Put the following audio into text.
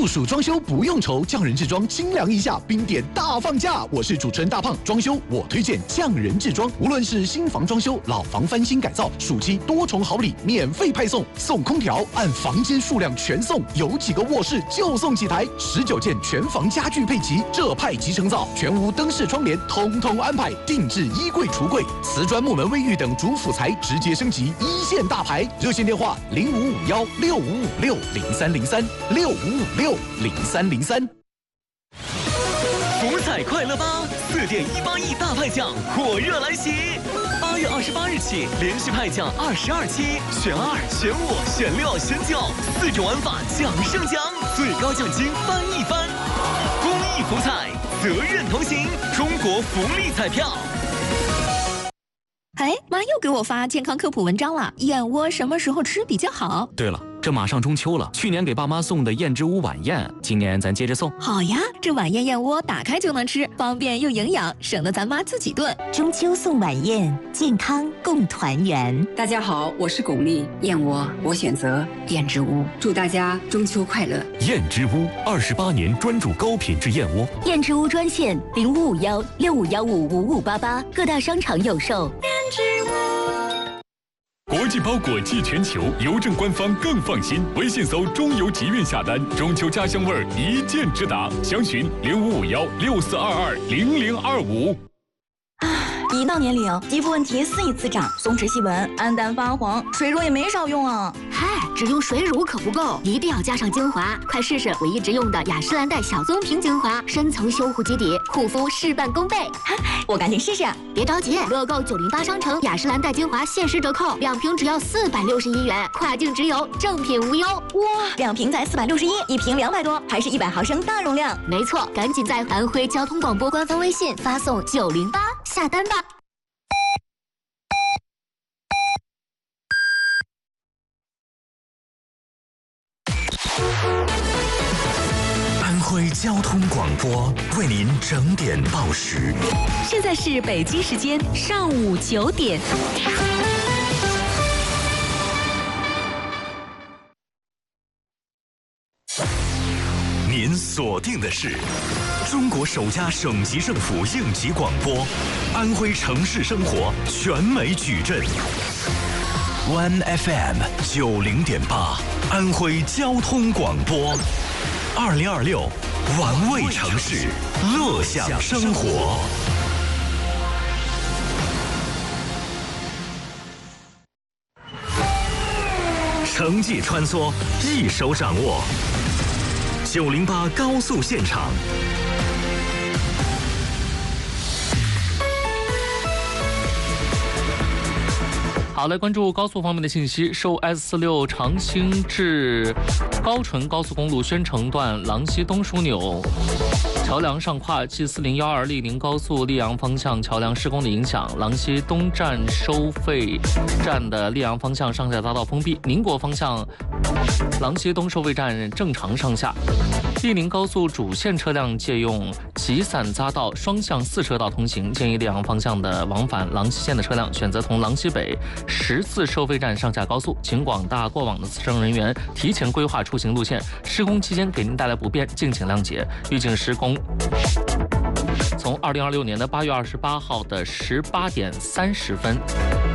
酷暑装修不用愁，匠人制装清凉一下，冰点大放价。我是主持人大胖，装修我推荐匠人制装，无论是新房装修、老房翻新改造，暑期多重好礼免费派送，送空调，按房间数量全送，有几个卧室就送几台，19件全房家具配齐，这派即成造，全屋灯饰窗帘通通安排，定制衣柜橱柜，瓷砖木门卫浴等主辅材直接升级一线大牌。热线电话05516556030365560303。 福彩快乐吧！4.18亿大派奖火热来袭！8月28日起，连续派奖22期，选2、选5、选6、选9，4种玩法奖胜奖，最高奖金翻一番。公益福彩，责任同行，中国福利彩票。 哎，妈又给我发健康科普文章了，燕窝什么时候吃比较好？ 对了，这马上中秋了，去年给爸妈送的燕之屋晚宴，今年咱接着送。 好呀，这晚宴燕窝打开就能吃，方便又营养，省得咱妈自己炖。 中秋送晚宴，健康共团圆。 大家好，我是巩俐，燕窝我选择燕之屋，祝大家中秋快乐。 燕之屋28年专注高品质燕窝。 燕之屋专线0551655588，各大商场有售。 国际包裹寄全球，邮政官方更放心。微信搜中邮集运下单，中秋家乡味儿一键直达。详询055164220025。 一到年龄，肌肤问题肆意滋长，松弛细纹，暗淡发黄，水乳也没少用啊。 嗨，只用水乳可不够，一定要加上精华。快试试我一直用的雅诗兰黛小棕瓶精华，深层修护基底，护肤事半功倍。 我赶紧试试。 别着急，乐购908商城雅诗兰黛精华限时折扣，2瓶只要461元，跨境直邮，正品无忧。 哇，2瓶才461，一瓶200多，还是100毫升大容量。 没错，赶紧在安徽交通广播官方微信发送908下单吧。 安徽交通广播为您整点报时。 现在是北京时间上午9点。 您锁定的是中国首家省级政府应急广播，安徽城市生活全美矩阵。One FM 90.8，安徽交通广播，2026玩味城市，乐享生活。城际穿梭，一手掌握。908高速现场。 好，来关注高速方面的信息。受 S46长兴至高淳高速公路宣城段郎溪东枢纽桥梁上跨 G4012丽宁高速溧阳方向桥梁施工的影响，郎溪东站收费站的溧阳方向上下匝道封闭，宁国方向郎溪东收费站正常上下。溧宁高速主线车辆借用集散匝道双向4车道通行，建议溧阳方向的往返郎溪线的车辆选择从郎溪北10字收费站上下高速，请广大过往的司乘人员提前规划出行路线，施工期间给您带来不便，敬请谅解。预计施工从2026年的8月28号的18点30分